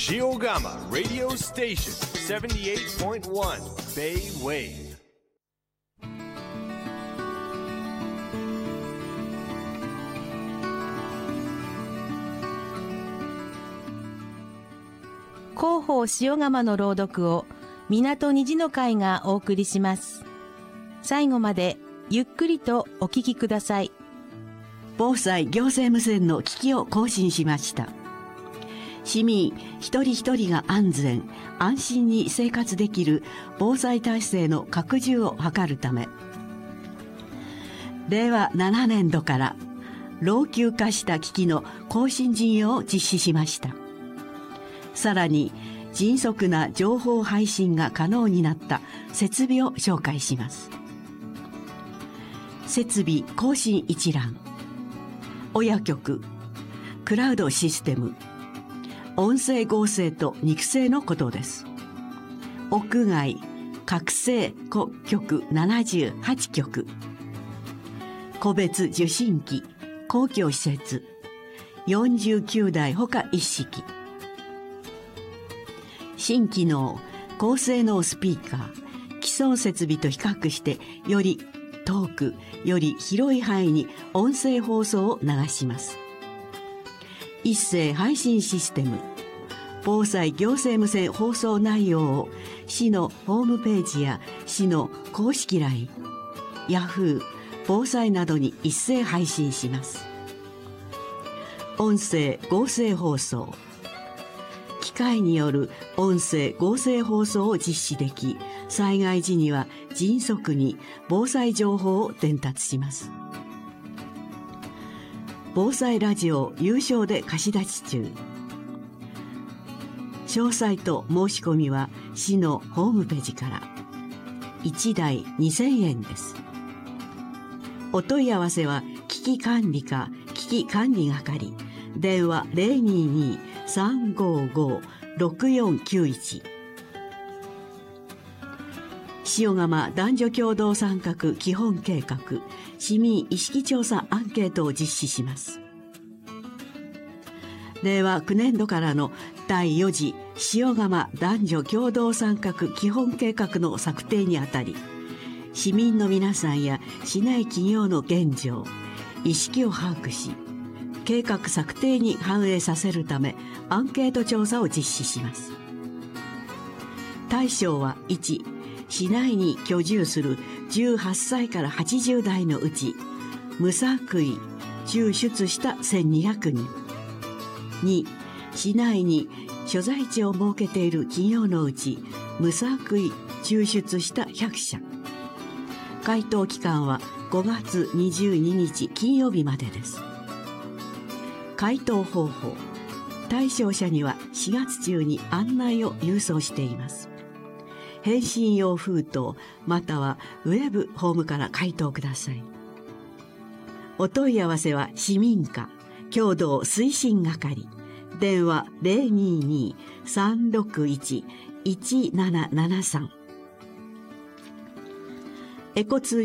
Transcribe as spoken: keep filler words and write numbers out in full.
Shiogama Radio Station seventy-eight point one Bay Wave。 広報塩釜の朗読を港虹の会がお送りします。最後までゆっくりとお聞きください。 防災行政無線の機器を更新しました。市民一人一人が安全安心に生活できる防災体制の拡充を図るため、れいわななねんどから老朽化した機器の更新事業を実施しました。さらに迅速な情報配信が可能になった設備を紹介します。設備更新一覧、親局、クラウドシステム、音声合成と肉声のことです。屋外、拡声局ななじゅうはちきょく、個別受信機、公共施設よんじゅうきゅうだいほか一式、新機能高性能スピーカー、既存設備と比較してより遠くより広い範囲に音声放送を流します。一斉配信システム、防災行政無線放送内容を市のホームページや市の公式 ライン、ヤフー、防災などに一斉配信します。音声合成放送、機械による音声合成放送を実施でき、災害時には迅速に防災情報を伝達します。防災ラジオ有償で貸し出し中。詳細と申し込みは市のホームページから。いちだいにせんえんです。お問い合わせは危機管理課危機管理係、電話 ゼロにーにーさんごーごーろくよんきゅういち。塩釜男女共同参画基本計画市民意識調査アンケートを実施します。れいわきゅうねんどからのだいよ次塩釜男女共同参画基本計画の策定にあたり、市民の皆さんや市内企業の現状、意識を把握し、計画策定に反映させるためアンケート調査を実施します。対象はいち、市内に居住するじゅうはっさいからはちじゅうだいのうち無作為抽出したせんにひゃくにん。に、市内に所在地を設けている企業のうち無作為抽出したひゃくしゃ。回答期間はごがつにじゅうににち金曜日までです。回答方法、対象者にはしがつ中に案内を郵送しています。返信用封筒またはウェブホームから回答ください。お問い合わせは市民課共同推進係、電話 ゼロにーにーさんろくいちいちななななさん。エコ通